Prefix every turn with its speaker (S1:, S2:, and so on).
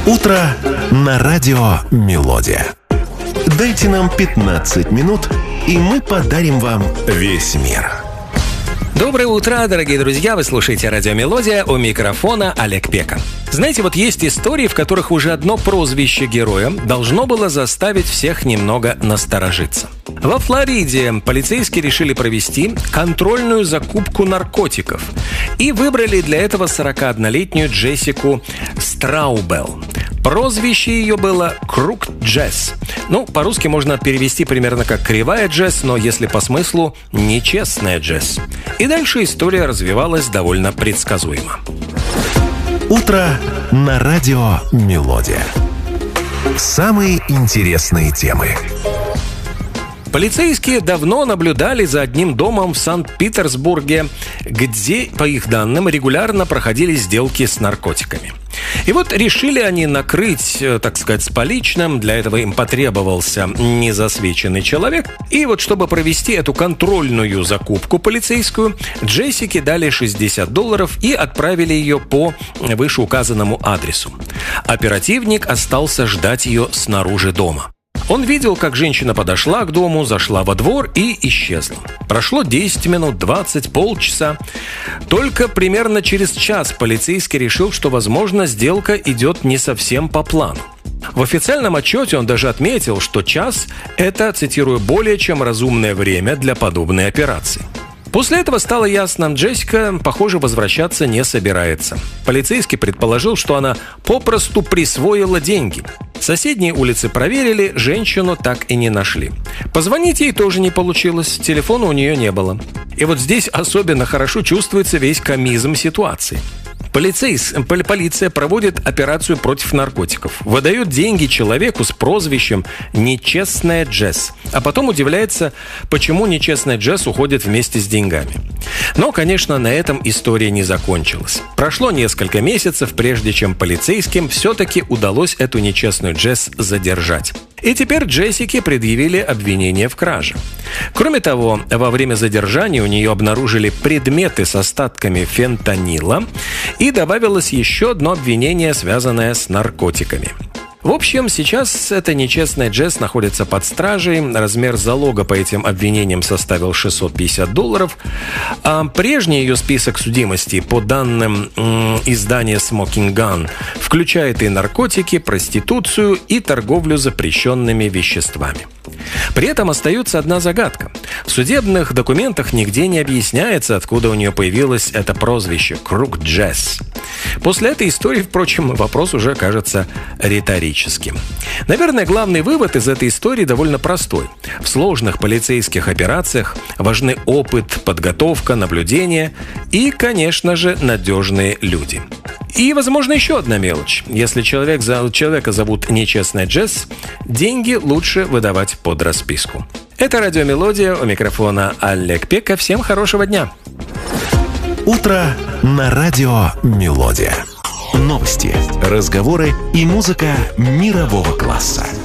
S1: Утро на радио «Мелодия». Дайте нам 15 минут, и мы подарим вам весь мир.
S2: Доброе утро, дорогие друзья! Вы слушаете радио «Мелодия», у микрофона Олег Пека. Знаете, вот есть истории, в которых уже одно прозвище героя должно было заставить всех немного насторожиться. Во Флориде полицейские решили провести контрольную закупку наркотиков и выбрали для этого 41-летнюю Джессику Страубел. Прозвище ее было «Крук Джесс». По-русски можно перевести примерно как «кривая Джесс», но если по смыслу – «нечестная Джесс». И дальше история развивалась довольно предсказуемо.
S1: Утро на радио «Мелодия». Самые интересные темы.
S2: Полицейские давно наблюдали за одним домом в Санкт-Петербурге, где, по их данным, регулярно проходили сделки с наркотиками. И вот решили они накрыть, так сказать, с поличным. Для этого им потребовался незасвеченный человек. И вот чтобы провести эту контрольную закупку полицейскую, Джессике дали $60 и отправили ее по вышеуказанному адресу. Оперативник остался ждать ее снаружи дома. Он видел, как женщина подошла к дому, зашла во двор и исчезла. Прошло 10 минут, 20, полчаса. Только примерно через час полицейский решил, что, возможно, сделка идет не совсем по плану. В официальном отчете он даже отметил, что час – это, цитирую, «более чем разумное время для подобной операции». После этого стало ясно, Джессика, похоже, возвращаться не собирается. Полицейский предположил, что она попросту присвоила деньги. Соседние улицы проверили, женщину так и не нашли. Позвонить ей тоже не получилось, телефона у нее не было. И вот здесь особенно хорошо чувствуется весь комизм ситуации. Полиция проводит операцию против наркотиков, выдает деньги человеку с прозвищем «Нечестная Джесс», а потом удивляется, почему нечестная Джесс уходит вместе с деньгами. Но, конечно, на этом история не закончилась. Прошло несколько месяцев, прежде чем полицейским все-таки удалось эту нечестную Джесс задержать. И теперь Джессике предъявили обвинение в краже. Кроме того, во время задержания у нее обнаружили предметы с остатками фентанила, и добавилось еще одно обвинение, связанное с наркотиками. В общем, сейчас эта нечестная Джесс находится под стражей. Размер залога по этим обвинениям составил $650. А прежний ее список судимостей, по данным издания Smoking Gun, включает и наркотики, проституцию и торговлю запрещенными веществами. При этом остается одна загадка. В судебных документах нигде не объясняется, откуда у нее появилось это прозвище «Крук Джесс». После этой истории, впрочем, вопрос уже кажется риторическим. Наверное, главный вывод из этой истории довольно простой. В сложных полицейских операциях важны опыт, подготовка, наблюдение и, конечно же, надежные люди. И, возможно, еще одна мелочь. Если человека зовут нечестная Джесс, деньги лучше выдавать под расписку. Это радио «Мелодия», у микрофона Олег Пека. Всем хорошего дня!
S1: Утро на радио «Мелодия». Новости, разговоры и музыка мирового класса.